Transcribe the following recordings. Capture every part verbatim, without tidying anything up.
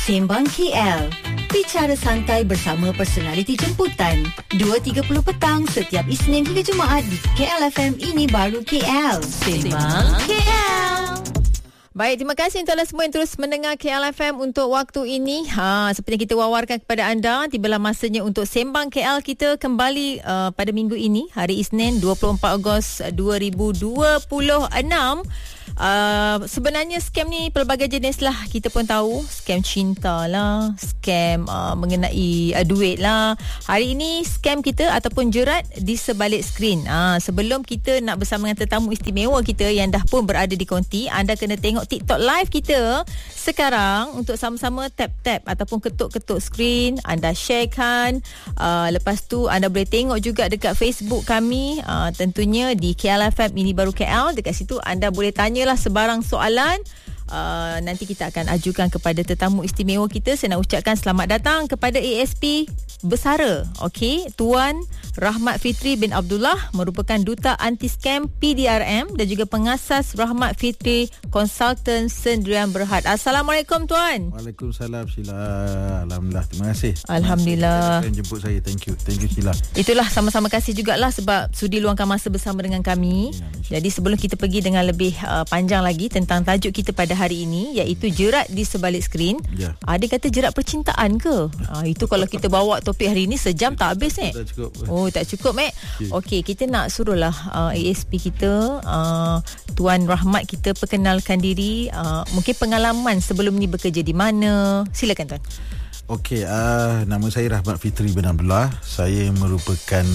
Sembang K L. Bicara santai bersama personaliti jemputan. dua tiga puluh petang setiap Isnin hingga Jumaat di K L F M Ini Baru K L. Sembang K L. Baik, terima kasih untuk anda semua yang terus mendengar K L F M untuk waktu ini. Ha, seperti yang kita wawarkan kepada anda, tibalah masanya untuk Sembang K L kita kembali uh, pada minggu ini, hari Isnin dua puluh empat Ogos dua ribu dua puluh enam. Uh, sebenarnya scam ni pelbagai jenis lah. Kita pun tahu scam cinta lah, scam uh, mengenai uh, duit lah. Hari ini scam kita ataupun jerat di sebalik skrin. uh, Sebelum kita nak bersama dengan tetamu istimewa kita yang dah pun berada di konti, anda kena tengok TikTok live kita sekarang untuk sama-sama tap-tap ataupun ketuk-ketuk skrin. Anda sharekan, uh, lepas tu anda boleh tengok juga dekat Facebook kami, uh, tentunya di K L F M Ini Baru K L. Dekat situ anda boleh tanya lah sebarang soalan. Uh, nanti kita akan ajukan kepada tetamu istimewa kita. Saya nak ucapkan selamat datang kepada A S P Bersara, okey, Tuan Rahmat Fitri bin Abdullah, merupakan Duta Anti-Scam P D R M dan juga pengasas Rahmat Fitri Consultant Sendirian Berhad. Assalamualaikum Tuan. Waalaikumsalam Sheila. Alhamdulillah, terima kasih. Alhamdulillah. Terima kasih jemput saya. Thank you. Thank you Sheila. Itulah, sama-sama kasih jugalah sebab sudi luangkan masa bersama dengan kami. Ya, jadi sebelum kita pergi dengan lebih uh, panjang lagi tentang tajuk kita pada hari ini, iaitu jerat di sebalik skrin. Ya. Ada kata jerat percintaan ke? Uh, itu kalau kita bawa topik hari ini sejam tak habis eh. Tak cukup. Oh, tak cukup eh. Okay. Okey, kita nak suruhlah uh, A S P kita, uh, Tuan Rahmat kita perkenalkan diri, uh, mungkin pengalaman sebelum ni bekerja di mana. Silakan Tuan. Okey, uh, nama saya Rahmat Fitri bin Abdullah. Saya merupakan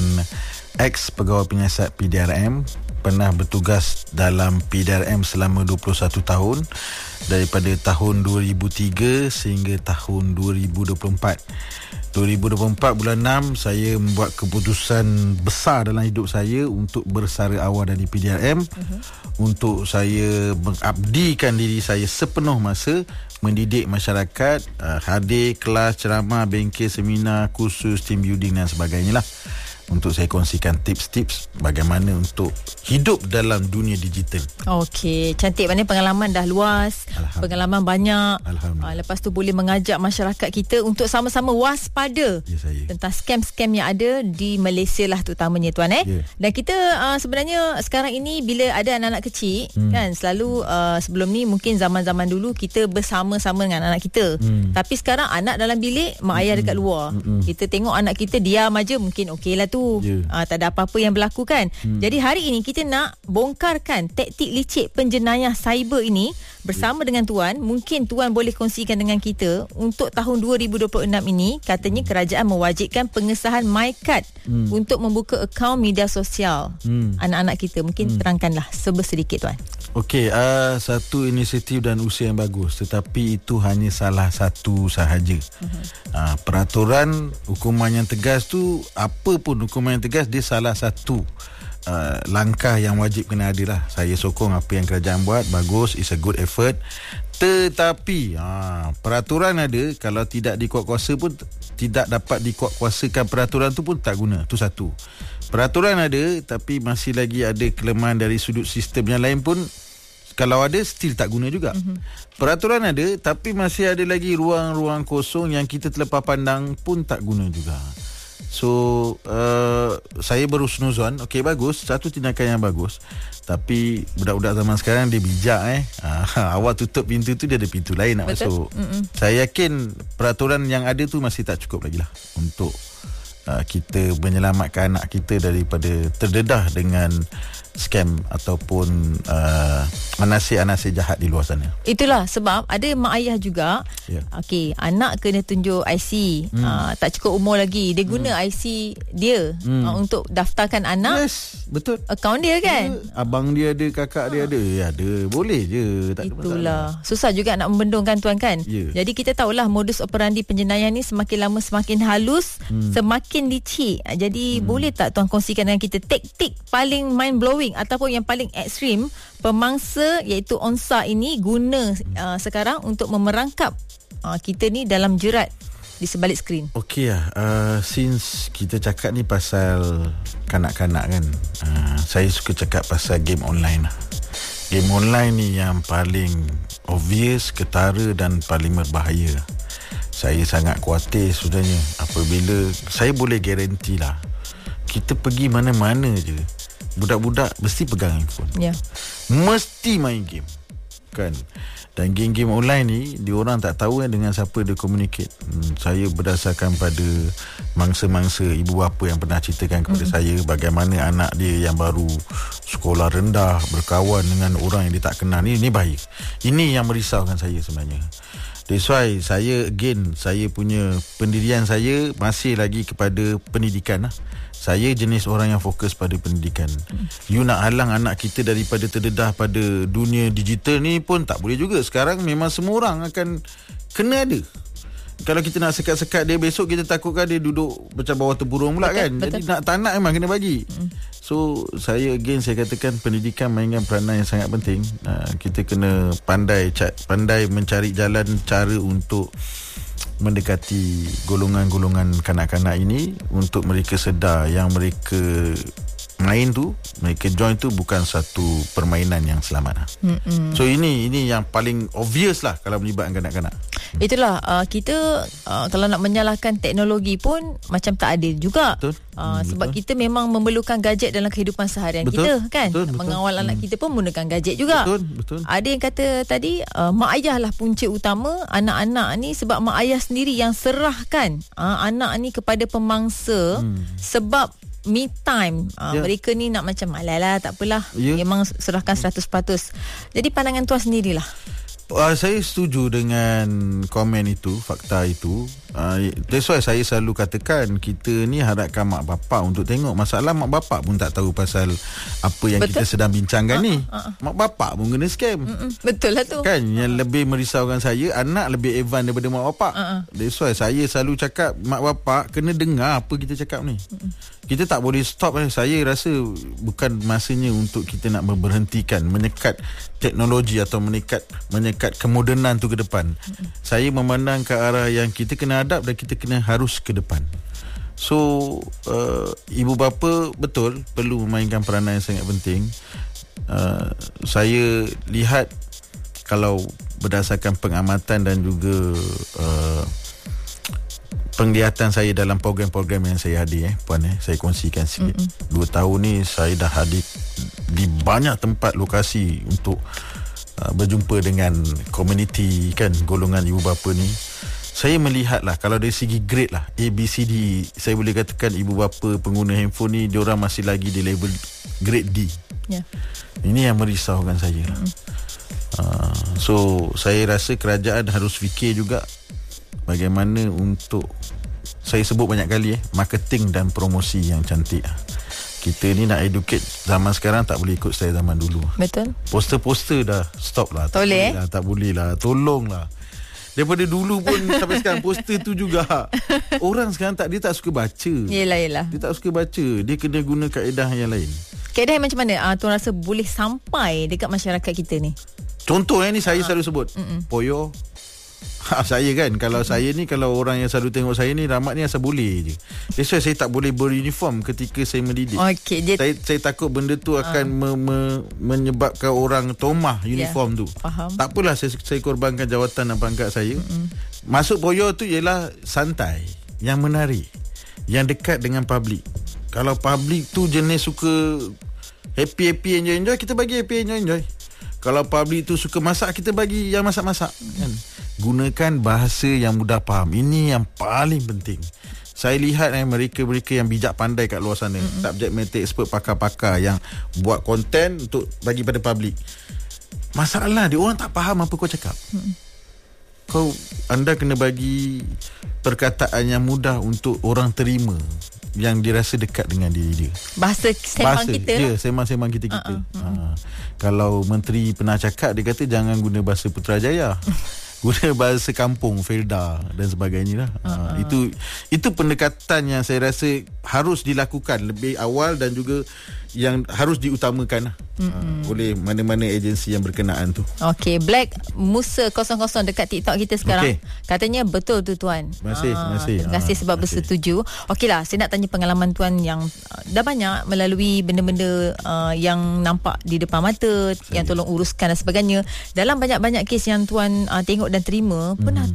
ex pegawai penyiasat P D R M. Pernah bertugas dalam P D R M selama dua puluh satu tahun, daripada tahun dua ribu tiga sehingga tahun dua ribu dua puluh empat. dua ribu dua puluh empat bulan enam saya membuat keputusan besar dalam hidup saya untuk bersara awal dari P D R M, uh-huh. untuk saya mengabdikan diri saya sepenuh masa mendidik masyarakat, uh, hadir kelas, ceramah, bengkel, seminar, kursus, team building dan sebagainya lah, untuk saya kongsikan tips-tips bagaimana untuk hidup dalam dunia digital. Okey, cantik. Maknanya pengalaman dah luas, pengalaman banyak. Uh, lepas tu boleh mengajak masyarakat kita untuk sama-sama waspada ya, tentang scam-scam yang ada di Malaysia lah terutamanya Tuan eh. Ya. Dan kita uh, sebenarnya sekarang ini bila ada anak-anak kecil, hmm. kan selalu uh, sebelum ni mungkin zaman-zaman dulu kita bersama-sama dengan anak kita. Hmm. Tapi sekarang anak dalam bilik, mak ayah dekat luar. Hmm. Kita tengok anak kita diam aja, mungkin okey lah tu. Yeah. Uh, tak ada apa-apa yang berlaku kan. Hmm. Jadi hari ini kita nak bongkarkan taktik licik penjenayah cyber ini bersama yeah. dengan Tuan. Mungkin Tuan boleh kongsikan dengan kita untuk tahun dua ribu dua puluh enam ini, katanya hmm. kerajaan mewajibkan pengesahan MyKad hmm. untuk membuka akaun media sosial hmm. anak-anak kita. Mungkin hmm. terangkanlah sebersedikit Tuan. Okey, uh, satu inisiatif dan usaha yang bagus, tetapi itu hanya salah satu sahaja. Uh-huh. Uh, peraturan hukuman yang tegas tu, apa pun hukuman yang tegas, dia salah satu uh, langkah yang wajib kena ada lah. Saya sokong apa yang kerajaan buat, bagus, it's a good effort. Tetapi uh, peraturan ada, kalau tidak dikuatkuasa pun tidak dapat dikuatkuasakan peraturan tu pun tak guna. Tu satu. Peraturan ada, tapi masih lagi ada kelemahan dari sudut sistem yang lain pun, kalau ada, still tak guna juga. Mm-hmm. Peraturan ada, tapi masih ada lagi ruang-ruang kosong yang kita terlepas pandang pun tak guna juga. So, uh, saya berhusnuzon, okey bagus, satu tindakan yang bagus. Tapi budak-budak zaman sekarang dia bijak eh. Uh, awak tutup pintu tu, dia ada pintu lain nak Betul. masuk. Mm-mm. Saya yakin peraturan yang ada tu masih tak cukup lagi lah untuk uh, kita menyelamatkan anak kita daripada terdedah dengan scam ataupun uh, anasir-anasir jahat di luar sana. Itulah sebab ada mak ayah juga, yeah. okey, anak kena tunjuk I C, hmm. uh, tak cukup umur lagi, dia guna hmm. I C dia hmm. uh, untuk daftarkan anak. Yes, betul. Akaun dia kan. Ya. Abang dia ada, kakak dia ada, ya ada, boleh je, tak ada masalah. Itulah. Susah juga nak membendungkan Tuan kan. Yeah. Jadi kita tahulah modus operandi penjenayah ni semakin lama semakin halus, hmm. semakin licik. Jadi hmm. boleh tak Tuan kongsikan dengan kita taktik paling mind blowing ataupun yang paling ekstrim pemangsa iaitu onsa ini guna uh, sekarang untuk memerangkap uh, kita ni dalam jerat di sebalik skrin. Okey lah, uh, since kita cakap ni pasal kanak-kanak kan, uh, saya suka cakap pasal game online lah. Game online ni yang paling obvious, ketara dan paling berbahaya. saya sangat khawatir sebenarnya apabila saya boleh garanti lah, kita pergi mana-mana je, budak-budak mesti pegang handphone. Ya. Yeah. Mesti main game. Kan? Dan game-game online ni, diorang tak tahu kan dengan siapa dia communicate. Hmm, saya berdasarkan pada mangsa-mangsa ibu bapa yang pernah ceritakan kepada mm-hmm. saya bagaimana anak dia yang baru sekolah rendah berkawan dengan orang yang dia tak kenal. Ni, ni bahaya. Ini yang merisaukan saya sebenarnya. That's why saya again, saya punya pendirian saya masih lagi kepada pendidikan lah. Saya jenis orang yang fokus pada pendidikan. You nak halang anak kita daripada terdedah pada dunia digital ni pun tak boleh juga. Sekarang memang semua orang akan kena ada. Kalau kita nak sekat-sekat dia, besok kita takutkan dia duduk macam bawah terburung pula, betul, kan. Betul. Jadi nak tak nak memang kena bagi. So saya again saya katakan pendidikan mainkan peranan yang sangat penting. uh, Kita kena pandai Pandai mencari jalan cara untuk mendekati golongan-golongan kanak-kanak ini, untuk mereka sedar yang mereka main tu, mereka join tu bukan satu permainan yang selamat. Mm-mm. So ini ini yang paling obvious lah kalau melibatkan kanak-kanak. Itulah uh, kita uh, kalau nak menyalahkan teknologi pun macam tak adil juga. Betul. Uh, sebab betul. Kita memang memerlukan gadget dalam kehidupan seharian, betul. Kita kan. Betul, betul. Mengawal hmm. anak kita pun menggunakan gadget juga. Betul, betul. Ada yang kata tadi uh, mak ayah lah punca utama anak-anak ni, sebab mak ayah sendiri yang serahkan uh, anak ni kepada pemangsa hmm. sebab me time. Uh, yeah. Mereka ni nak macam alalah tak apalah. Yeah. Memang serahkan seratus peratus. Jadi pandangan tuan sendirilah. Uh, saya setuju dengan komen itu, fakta itu. Uh, that's why saya selalu katakan kita ni harapkan mak bapak untuk tengok. Masalah mak bapak pun tak tahu pasal apa yang betul. Kita sedang bincangkan uh, ni. Uh, uh. Mak bapak pun kena scam. Mm-mm. Betul lah tu. Kan yang uh. lebih merisaukan saya, anak lebih advance daripada mak bapak. Uh, uh. That's why saya selalu cakap mak bapak kena dengar apa kita cakap ni. Mm-mm. Kita tak boleh stop. Saya rasa bukan masanya untuk kita nak berhentikan menyekat teknologi atau menyekat menyekat kemodenan tu ke depan. Mm-hmm. Saya memandang ke arah yang kita kena hadap dan kita kena harus ke depan. So uh, ibu bapa betul perlu memainkan peranan yang sangat penting. Uh, saya lihat kalau berdasarkan pengamatan dan juga uh, penglihatan saya dalam program-program yang saya hadir, eh, Puan, eh, saya kongsikan sikit. Mm-mm. Dua tahun ni saya dah hadir di banyak tempat lokasi untuk uh, berjumpa dengan komuniti, kan, golongan ibu bapa ni. Saya melihatlah kalau dari segi grade lah, A, B, C, D, saya boleh katakan ibu bapa pengguna handphone ni diorang masih lagi di level grade D. Yeah. Ini yang merisaukan saya. Mm. Uh, so saya rasa kerajaan harus fikir juga bagaimana untuk, saya sebut banyak kali, eh, marketing dan promosi yang cantik. Kita ni nak educate zaman sekarang tak boleh ikut style zaman dulu. Betul. Poster-poster dah stop lah. Tak boleh, lah, tak boleh lah. Tolong lah. Daripada dulu pun sampai sekarang poster tu juga. Orang sekarang tak, dia tak suka baca. Yelah, yelah. Dia tak suka baca. Dia kena guna kaedah yang lain. Kaedah yang macam mana? Uh, tuan rasa boleh sampai dekat masyarakat kita ni? Contoh yang ni saya uh-huh. selalu sebut. Mm-mm. Poyo. Ha, saya kan, kalau hmm. saya ni, kalau orang yang selalu tengok saya ni, Rahmat ni asal boleh je. That's why saya tak boleh beruniform ketika saya mendidik. Okay, dia... saya, saya takut benda tu akan uh. me, me, menyebabkan orang tomah uniform yeah. tu. Faham. Tak apalah, saya, saya korbankan jawatan dan pangkat saya. Mm-mm. Masuk Poyo tu ialah santai, yang menarik, yang dekat dengan public. Kalau public tu jenis suka happy-happy, enjoy-enjoy, kita bagi happy, enjoy-enjoy. Kalau public tu suka masak, kita bagi yang masak-masak, kan. Gunakan bahasa yang mudah faham. Ini yang paling penting. Saya lihat eh, mereka-mereka yang bijak pandai kat luar sana, mm-hmm. subject matter expert, pakar-pakar yang buat konten untuk bagi pada public. Masalah dia, orang tak faham apa kau cakap. Mm-hmm. Kau, anda kena bagi perkataan yang mudah untuk orang terima, yang dirasa dekat dengan diri dia. Bahasa sembang bahasa, kita lah. Ya, sembang-sembang kita-kita. Uh-uh. Ha. Kalau menteri pernah cakap, dia kata jangan guna bahasa Putrajaya. Guna bahasa kampung, Felda dan sebagainya lah. Uh-huh. Ha, itu itu pendekatan yang saya rasa harus dilakukan lebih awal dan juga yang harus diutamakan lah, mm-hmm. oleh mana-mana agensi yang berkenaan tu. Okey, Black Musa kosong kosong dekat TikTok kita sekarang. Okay. Katanya betul tu tuan. Terima kasih, terima kasih. Terima kasih sebab bersetuju. Okeylah, saya nak tanya pengalaman tuan yang uh, dah banyak melalui benda-benda uh, yang nampak di depan mata, saya yang tolong uruskan dan sebagainya. Dalam banyak-banyak kes yang tuan uh, tengok dan terima, mm-hmm. pernah tak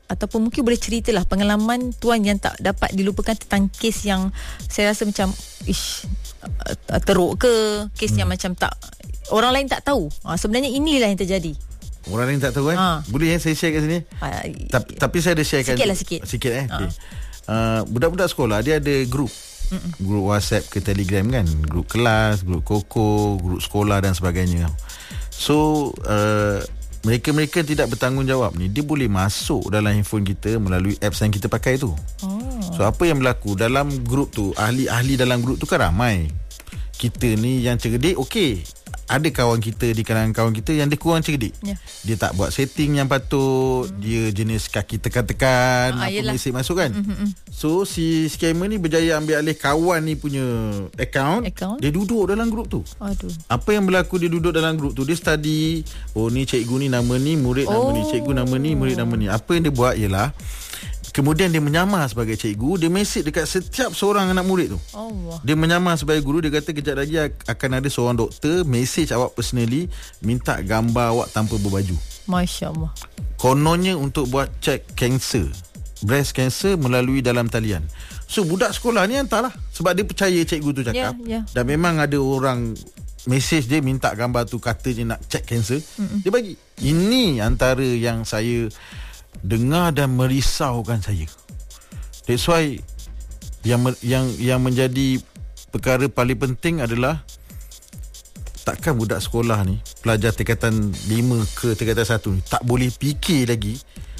ataupun mungkin boleh ceritalah pengalaman tuan yang tak dapat dilupakan tentang kes yang saya rasa macam ish teruk ke, kes hmm. yang macam tak orang lain tak tahu. Ha, sebenarnya inilah yang terjadi. Orang lain tak tahu kan? Ha. Boleh eh saya share kat sini? Ha, Ta- tapi saya ada sharekan sikitlah sikit. Sikit eh. Ha. Okay. Uh, budak-budak sekolah dia ada grup. Mm-mm. Grup WhatsApp ke Telegram kan, grup kelas, grup koko, grup sekolah dan sebagainya. So uh, mereka-mereka tidak bertanggungjawab ni, dia boleh masuk dalam handphone kita melalui apps yang kita pakai tu. Oh. So apa yang berlaku dalam grup tu, ahli-ahli dalam grup tu kan ramai. Kita ni yang cerdik, okey, ada kawan kita di kalangan kawan kita yang dia kurang cerdik. Yeah. Dia tak buat setting yang patut. Hmm. Dia jenis kaki tekan-tekan, ah, apa mesej masuk kan. Mm-hmm. So si scammer ni berjaya ambil alih kawan ni punya account, account. Dia duduk dalam grup tu. Aduh. Apa yang berlaku, dia duduk dalam grup tu, dia study, oh ni cikgu ni nama ni, murid oh. nama ni, cikgu nama ni, murid nama ni. Apa yang dia buat ialah kemudian dia menyamar sebagai cikgu, dia mesej dekat setiap seorang anak murid tu. Allah. Dia menyamar sebagai guru, dia kata kejap lagi akan ada seorang doktor mesej awak personally, minta gambar awak tanpa berbaju. Masya-Allah. Kononnya untuk buat cek kanser, breast cancer melalui dalam talian. So budak sekolah ni hantarlah sebab dia percaya cikgu tu cakap. Yeah, yeah. Dan memang ada orang mesej dia minta gambar tu, katanya nak cek kanser. Mm-mm. Dia bagi. Ini antara yang saya dengar dan merisaukan saya. That's why yang yang yang menjadi perkara paling penting adalah takkan budak sekolah ni, pelajar tingkatan lima ke tingkatan satu ni tak boleh fikir lagi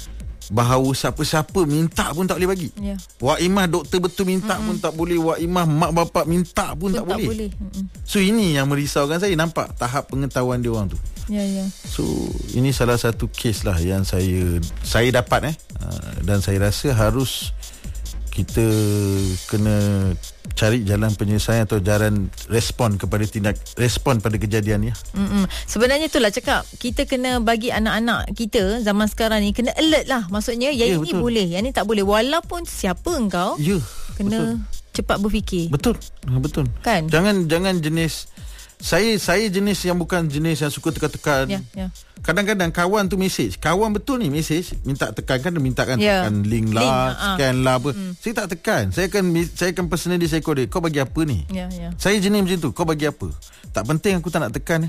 bahawa siapa-siapa minta pun tak boleh bagi. Yeah. Wak Imah doktor betul minta Mm-mm. pun tak boleh. Wak Imah mak bapak minta pun, pun tak, tak boleh. boleh. So ini yang merisaukan saya, nampak tahap pengetahuan dia orang tu. Ya yeah, ya. Yeah. So ini salah satu kes lah yang saya saya dapat eh uh, dan saya rasa harus kita kena cari jalan penyelesaian atau jalan respon kepada tindak respon pada kejadian ni. Mm-mm. Sebenarnya itulah cakap, kita kena bagi anak-anak kita zaman sekarang ni kena alert lah. Maksudnya yang yeah, ini betul. Boleh, yang ni tak boleh, walaupun siapa engkau. Ya. Yeah, kena betul. Cepat berfikir. Betul. Betul. Kan? Jangan jangan jenis Saya saya jenis yang bukan jenis yang suka tekan-tekan. Yeah, yeah. Kadang-kadang kawan tu mesej, kawan betul ni mesej, minta tekankan, dia mintakan yeah. tekan link lah, link, scan uh. lah apa. Mm. Saya tak tekan. Saya akan saya akan personally saya call dia, kau bagi apa ni? Yeah, yeah. Saya jenis macam tu, kau bagi apa? Tak penting, aku tak nak tekan eh.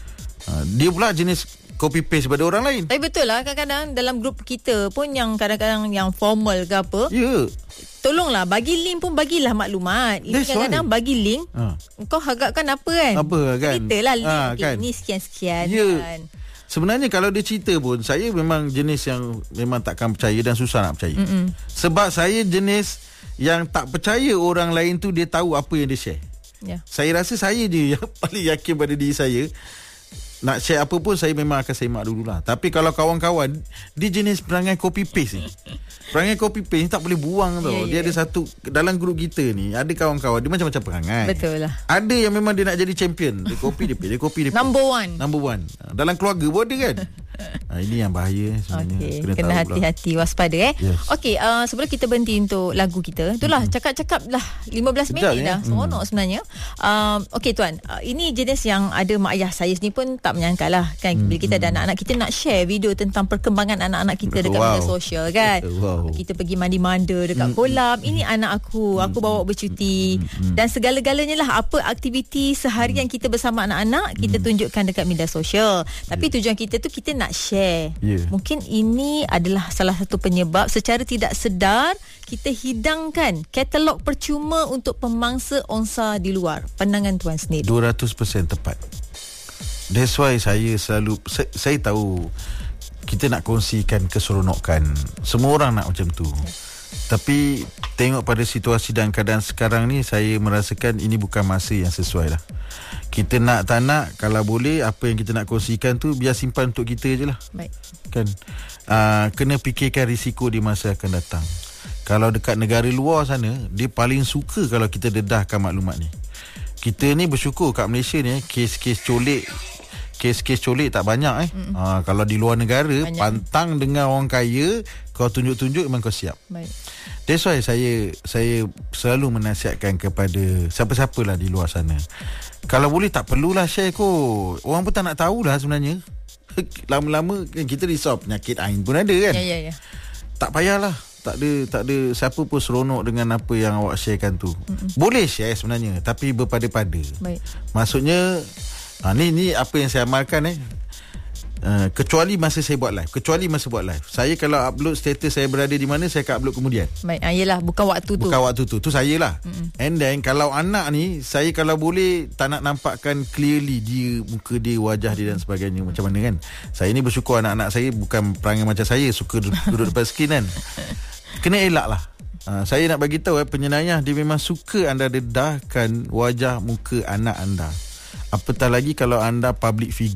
Uh, dia pula jenis copy paste pada orang lain. Tapi betul lah, kadang-kadang dalam grup kita pun yang kadang-kadang yang formal ke apa. Ya. Yeah. Tolonglah bagi link pun, bagilah maklumat. Ini kadang-kadang bagi link ha. Kau harapkan apa kan? Apa kan? Ceritalah link ha, kan? Ini sekian-sekian yeah. kan. Sebenarnya kalau dia cerita pun, saya memang jenis yang memang takkan percaya dan susah nak percaya. Mm-mm. Sebab saya jenis yang tak percaya orang lain tu dia tahu apa yang dia share. Yeah. Saya rasa saya je yang paling yakin pada diri saya. Nak share apa pun saya memang akan semak dululah. Tapi kalau kawan-kawan, dia jenis perangai copy paste ni. Perangai copy paste ni tak boleh buang tau. Yeah, dia yeah. ada satu dalam grup kita ni, ada kawan-kawan dia macam-macam perangai. Betul lah. Ada yang memang dia nak jadi champion. Dia copy dia paste, dia copy dia paste. Number one. Number one. Dalam keluarga pun ada kan. Ha, ini yang bahaya sebenarnya. Okay. Kena, Kena hati-hati, lah. waspada eh. Yes. Okey, uh, sebelum kita berhenti untuk lagu kita, itulah mm-hmm. cakap-cakap lah lima belas minit dah. Seronok mm. sebenarnya. Um, Okey tuan, uh, ini jenis yang ada mak ayah saya sendiri pun tak menyangka lah kan. Mm-hmm. Bila kita ada anak-anak, kita nak share video tentang perkembangan anak-anak kita dekat wow. media sosial kan. Wow. Kita pergi mandi-manda dekat mm-hmm. kolam. Ini anak aku, aku bawa bercuti. Mm-hmm. Dan segala-galanya lah, apa aktiviti seharian mm-hmm. kita bersama anak-anak, kita mm-hmm. tunjukkan dekat media sosial. Tapi yeah. tujuan kita tu, kita nak share. Yeah. Mungkin ini adalah salah satu penyebab secara tidak sedar kita hidangkan katalog percuma untuk pemangsa onsa di luar. Pandangan tuan sendiri. dua ratus peratus tepat. That's why saya selalu saya, saya tahu kita nak kongsikan keseronokan. Semua orang nak macam tu. Yeah. Tapi tengok pada situasi dan keadaan sekarang ni, saya merasakan ini bukan masa yang sesuai lah. Kita nak tak nak, kalau boleh apa yang kita nak kongsikan tu biar simpan untuk kita je lah. Baik. Kan uh, kena fikirkan risiko di masa akan datang. Kalau dekat negara luar sana, dia paling suka kalau kita dedahkan maklumat ni. Kita ni bersyukur kat Malaysia ni, kes-kes colik Kes-kes colik tak banyak eh. Uh, kalau di luar negara banyak. Pantang dengar orang kaya, kau tunjuk-tunjuk memang kau siap. Baik. That's why saya saya selalu menasihatkan kepada siapa-siapalah di luar sana, kalau boleh tak perlulah share kot. Orang pun tak nak tahulah sebenarnya. Lama-lama kan kita risau penyakit ain pun ada kan. Ya ya ya. tak payahlah. Tak ada tak ada siapa pun seronok dengan apa yang awak sharekan tu. Mm-mm. Boleh share sebenarnya, tapi berpada-pada. Baik. Maksudnya ha, ni ni apa yang saya amalkan eh. Uh, kecuali masa saya buat live. Kecuali masa buat live. Saya kalau upload status saya berada di mana, saya akan upload kemudian. Baik, ah, yelah, bukan waktu tu. Bukan waktu tu. Tu saya lah. Mm-mm. And then kalau anak ni, saya kalau boleh tak nak nampakkan clearly dia, muka dia, wajah dia dan sebagainya. Macam mana kan. Saya ni bersyukur anak-anak saya bukan perangai macam saya, suka duduk depan skrin kan. Kena elak lah. Uh, saya nak bagi tahu eh, penyenayah dia memang suka anda dedahkan wajah muka anak anda. Apatah lagi kalau anda public figure.